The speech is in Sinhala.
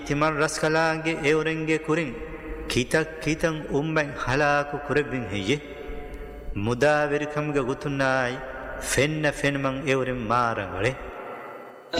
තිමන් රස්කලාගේ එවරෙන්ගේ කුරින් කීතක් කීතන් උම්බෙන් හලාකු කුරෙබ්බින් හෙයේ මුදා වෙරිකම්ගේ ගුතුනායි ෆෙන්න ෆෙනමන් එවරෙන් මාරංගලේ